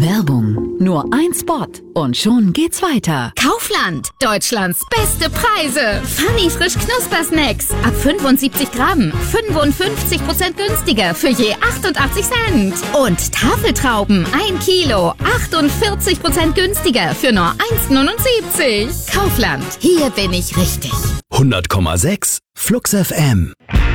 Werbung. Nur ein Spot und schon geht's weiter. Kaufland, Deutschlands beste Preise. Funny frisch Knuspersnacks. Ab 75 Gramm. 55% günstiger für je 88 Cent. Und Tafeltrauben 1 Kilo. 48% günstiger für nur 1,79. Kaufland, hier bin ich richtig. 100,6 Flux FM.